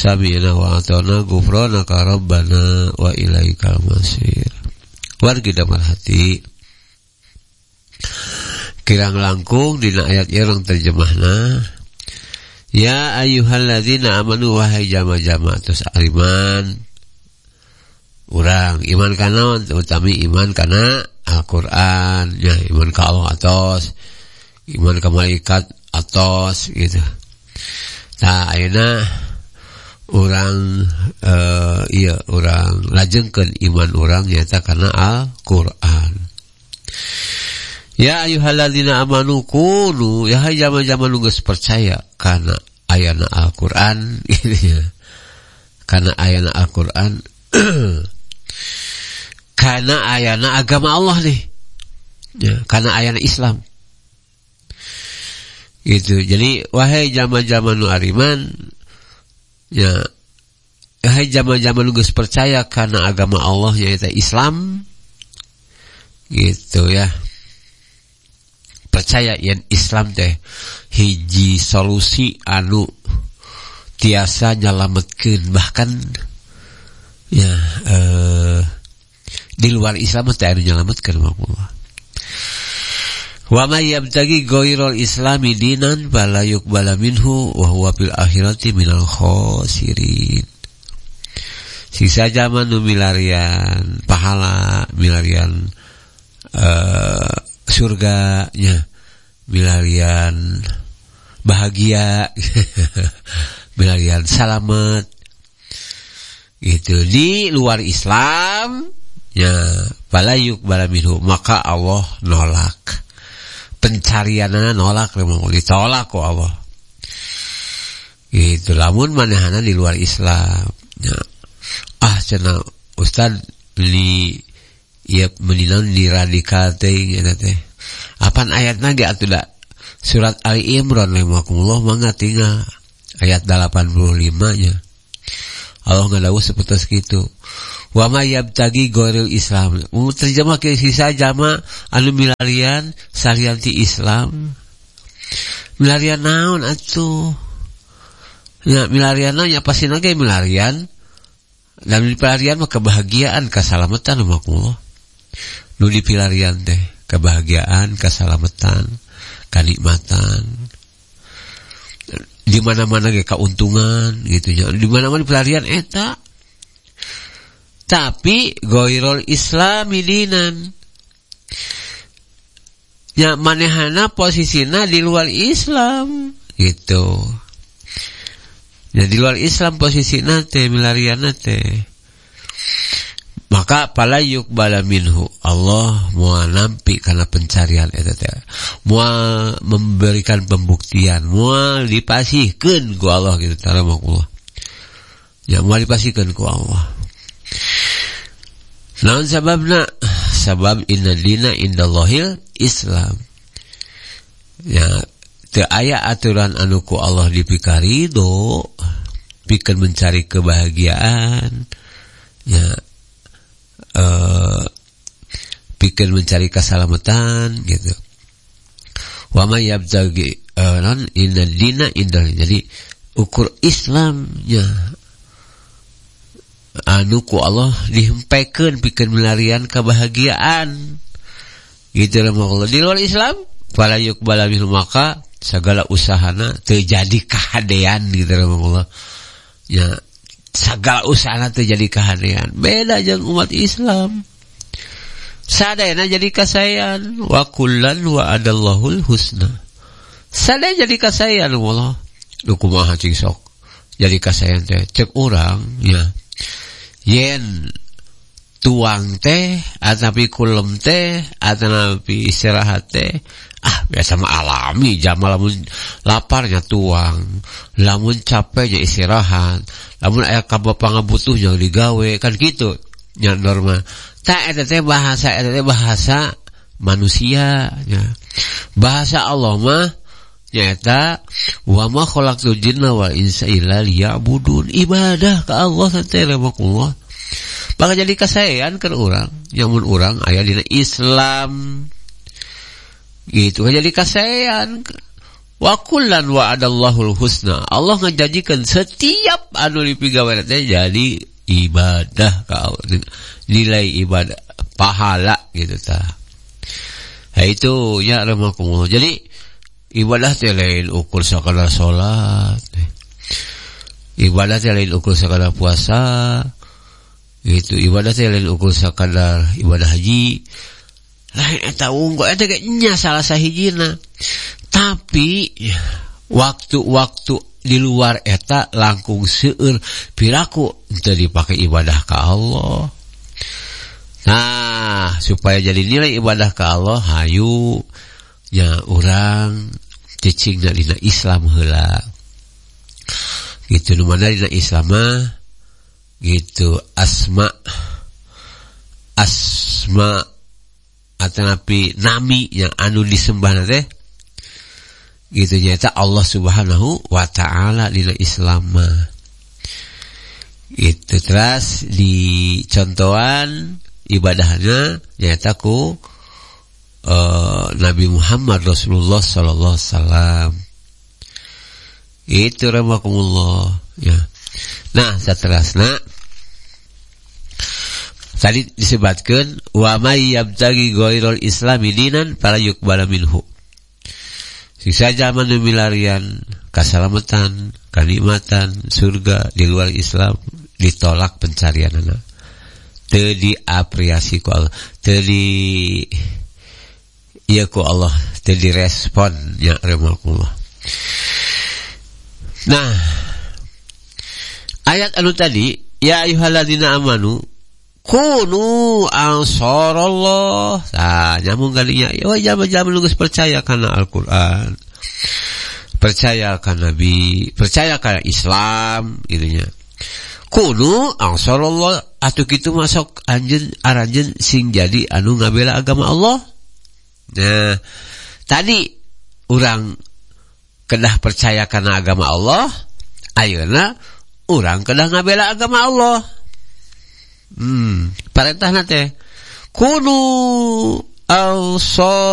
sami'na wa ata'na ghufranaka rabbana wa ilaikal masir. Wargi damel hati kirang langkung dina ayat irang terjemahna, ya ayyuhalladzina amanu wahai jama-jama tos ariman urang iman kana utami iman kana Al-Qur'an ya, iman ka Allah atos, iman ka malaikat atos gitu. Tah ayeuna urang urang lajengkeun iman urang nyaeta kana Al-Qur'an. Ya ayyuhalladzina amanu kunu ya hai jama-jama nu geus percaya kana ayana Al-Qur'an gitu ya. Kana ayana Al-Qur'an kana ayana agama Allah nih. Ya, kana ayana Islam. Gitu. Jadi wahai jama-jama nu ariman ya, wahai jama-jama nu geus percaya kana agama Allah yaitu Islam. Gitu ya. Percaya yen Islam teh hiji solusi anu tiasa nyalametkeun, bahkan ya di luar Islam teh anu nyalametkeun Allah. Wa may yabtaghi ghairal islami dinan fala yuqbala minhu wa huwa fil akhirati minal khasirin. Sisa zaman nu milarian pahala, milarian surganya, milarian bahagia, milarian selamat gitu di luar Islam ya, fala yuqbala minhu, maka Allah nolak pencarianana, nolak ditolak ku Allah gitu. Lamun manehana di luar Islam ya, cenah ustad li ya meninaun di radikal teh teh apan ayatna ge atuh da surat Ali Imran rahimahullah mangga tinggal ayat 85 nya Allah ngadawuh sapertos kitu, wa may yabtaghi ghairil Islam, terjemah ke sisa jama anu milarian salianti Islam. Milarian naon atuh ya, milarian nya pasina ge milarian, dan di pelarian mah kebahagiaan, keselamatan rahimahullah. Nu di pilarian teh kebahagiaan, keselamatan, kenikmatan. Di mana-mana ge keuntungan gitu nya. Di mana-mana di pelarian eta. Tapi ghairul islami dinan. Ya manehana posisina di luar Islam gitu. Ya di luar Islam posisina teh milarianna teh. Maka pala yuqbala minhu, Allah moal nampi kana pencarian eta teh, moal memberikan pembuktian, moal dipasihkeun ku Allah gitu taala. Ya moal dipasihkeun ku Allah. Naon sababna? Sabab inna dina indallahil Islam. Ya teu aya aturan anu ku Allah dipikarido pikeun mencari kebahagiaan. Ya pikir mencari keselamatan gitu. Wa may yabtaghi inna dina indal. Jadi ukur Islamnya anu ku Allah dihempekeun pikeun melarian kebahagiaan gitu lah Allah. Di luar Islam fala yuqbala minhu, maka segala usahana teu jadi kahadean gitu lah Allah. Ya sagala usahana teh jadi kahadean. Beda jeung umat Islam. Sadayana jadi kasayan, wa kullan wa adallahul husna. Sadaya jadi kasayan Allah. Nu kumaha cing sok. Jadi kasayan teh cek urang ya. Yen tuang teh atapi kulem teh atapi istirahat teh biasa mah alami, jamal lamun laparnya tuang, lamun capeknya istirahat, lamun aya pangabutuhnya digawe kan gitu nya norma. Ta eta teh bahasa manusia nya. Bahasa Allah mah nyaeta wa ma khalaqtul jinna wal insa illa liya'budun, ibadah ka Allah teh rahmatullah. Maka jadi kasayan keur urang, nyamun urang aya dina Islam gitu, jadi kasayan Wa kullan wa'adallahul husna. Allah ngajanjikeun setiap anu dipigawean teh jadi ibadah ka Allah, nilai ibadah, pahala gitu tah. Nah itu ya rahmakumullah. Jadi ibadah teh lain ukur sakadar salat. Ibadah teh lain ukur sakadar puasa. Gitu, ibadah teh lain ukur sakadar ibadah haji. Lain eta unggul eta ge nya salah sahijina. Tapi waktu-waktu di luar eta langkung seueur piraku teu dipake ibadah ka Allah. Nah, supaya jadi nilai ibadah ka Allah hayu nya urang cicingna dina Islam heula. Gitu nu mana dina Islam mah gitu asma atanapi nami yang anu disembah teh gitu nyata Allah Subhanahu wa ta'ala dina Islam mah. Itu terus di contohan ibadahnya nyata ku Nabi Muhammad Rasulullah sallallahu alaihi wasallam. Itu rahmakumullah ya. Nah, saterusna tadi disebutkan wa may yabtaghi ghairal islami dinan fala yuqbal minhu. Saja menumilarian keselamatan, kenikmatan surga di luar Islam ditolak pencarianana. Teu diapresiasi ku Allah, teu di ieu ku Allah, teu direspon ya rahmatullah. Nah, ayat anu tadi ya ayyuhalladzina amanu kunu ansarallah. Nah, nyambung kalinya. Oh, jangan geus percaya kana Al-Qur'an. Percaya kana Nabi, percaya kana Islam gitu nya. Kunu ansarallah atuh kitu masuk anjeun aranjeun sing jadi anu ngabela agama Allah. Nah, tadi urang kedah percaya kana agama Allah, ayeuna urang kedah ngabela agama Allah. Perintah nate kudu